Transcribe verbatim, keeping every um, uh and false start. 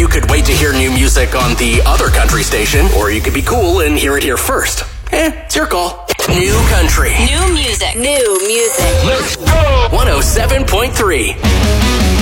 could wait to hear new music on the other country station, or you could be cool and hear it here first. Eh, it's your call. New country. New music. New music. Let's go! one oh seven point three.